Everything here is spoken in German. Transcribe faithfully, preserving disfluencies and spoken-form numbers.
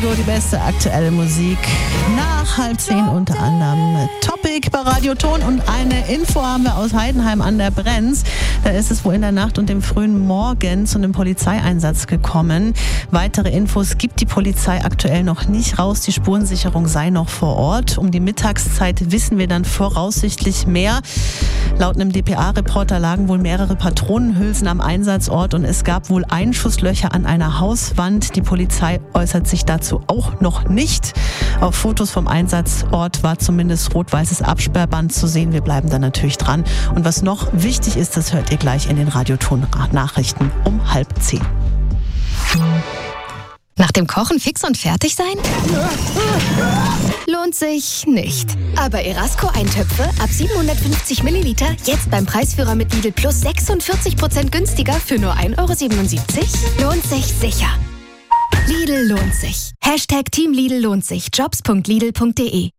Radio, die beste aktuelle Musik. Nach halb zehn unter anderem Topic bei Radio Ton und eine Info haben wir aus Heidenheim an der Brenz. Da ist es wohl in der Nacht und dem frühen Morgen zu einem Polizeieinsatz gekommen. Weitere Infos gibt die Polizei aktuell noch nicht raus. Die Spurensicherung sei noch vor Ort. Um die Mittagszeit wissen wir dann voraussichtlich mehr. Laut einem D P A-Reporter lagen wohl mehrere Patronenhülsen am Einsatzort und es gab wohl Einschusslöcher an einer Hauswand. Die Polizei äußert sich dazu auch noch nicht. Auf Fotos vom Einsatzort war zumindest rot-weißes Absperrband zu sehen. Wir bleiben da natürlich dran. Und was noch wichtig ist, das hört ihr gleich in den Radioton-Nachrichten um halb zehn. Nach dem Kochen fix und fertig sein? Lohnt sich nicht. Aber Erasco-Eintöpfe ab siebenhundertfünfzig Milliliter jetzt beim Preisführer mit Lidl Plus sechsundvierzig Prozent günstiger für nur ein Euro siebenundsiebzig? Lohnt sich sicher. Lidl lohnt sich. Hashtag Team Lidl lohnt sich. Jobs punkt lidl punkt de